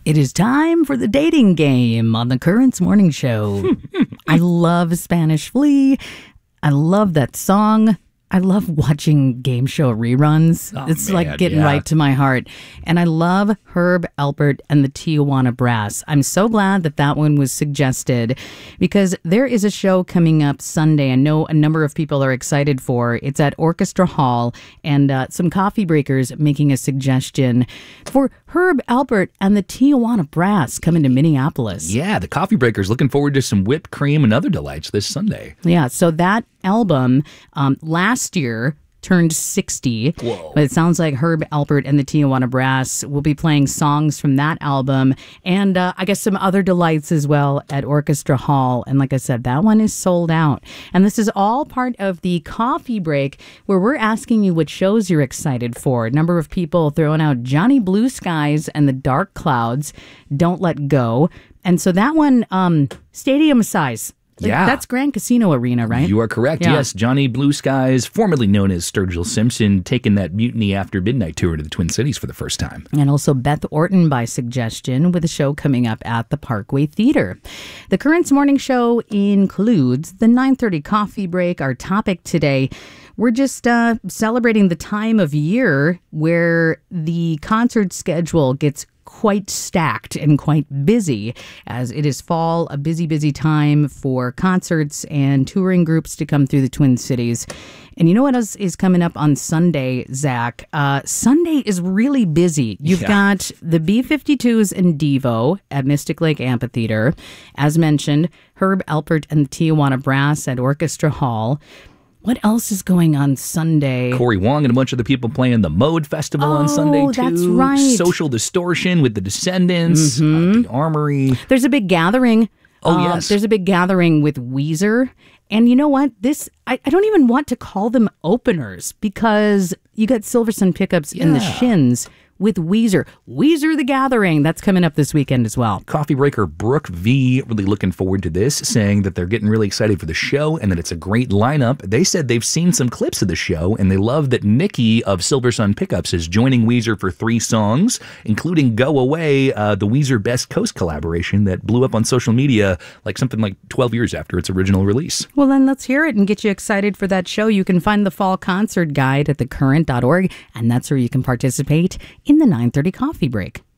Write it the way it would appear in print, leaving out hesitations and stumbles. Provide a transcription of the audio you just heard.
It is time for the dating game on the Currents Morning Show. I love Spanish Flea. I love that song. I love watching game show reruns. It's like getting right to my heart. And I love Herb Alpert and the Tijuana Brass. I'm so glad that that one was suggested because there is a show coming up Sunday I know a number of people are excited for. It's at Orchestra Hall, and some coffee breakers making a suggestion for Herb Alpert and the Tijuana Brass coming to Minneapolis. Yeah, the coffee breakers looking forward to some whipped cream and other delights this Sunday. Yeah, so that album last year turned 60. Whoa. But it sounds like Herb Alpert and the Tijuana Brass will be playing songs from that album and I guess some other delights as well at Orchestra Hall. And like I said, that one is sold out. And this is all part of the coffee break where we're asking you what shows you're excited for. A number of people throwing out Johnny Blue Skies and the Dark Clouds, Don't Let Go. And so that one, stadium size. Yeah. That's Grand Casino Arena, right? You are correct. Yeah. Yes, Johnny Blue Skies, formerly known as Sturgill Simpson, taking that Mutiny After Midnight tour to the Twin Cities for the first time. And also Beth Orton by suggestion with a show coming up at the Parkway Theater. The Currents Morning Show includes the 9:30 coffee break. Our topic today, we're just celebrating the time of year where the concert schedule gets quite stacked and quite busy as it is fall, a busy time for concerts and touring groups to come through the Twin Cities. And you know what else is coming up on Sunday, Zach? Sunday is really busy. You've got the B-52s and Devo at Mystic Lake Amphitheater. As mentioned, Herb Alpert and the Tijuana Brass at Orchestra Hall. What else is going on Sunday? Corey Wong and a bunch of the people playing the Mode Festival on Sunday, too. That's right. Social Distortion with the Descendants, the Armory. There's a big gathering. Yes. There's a big gathering with Weezer. And you know what? I don't even want to call them openers because you got Silversun Pickups in the Shins with Weezer. Weezer the Gathering. That's coming up this weekend as well. Coffee breaker Brooke V really looking forward to this, saying that they're getting really excited for the show and that it's a great lineup. They said they've seen some clips of the show and they love that Nikki of Silversun Pickups is joining Weezer for 3 songs, including Go Away, the Weezer Best Coast collaboration that blew up on social media like something like 12 years after its original release. Well, then let's hear it and get you excited for that show. You can find the fall concert guide at thecurrent.org, and that's where you can participate in the 9:30 coffee break.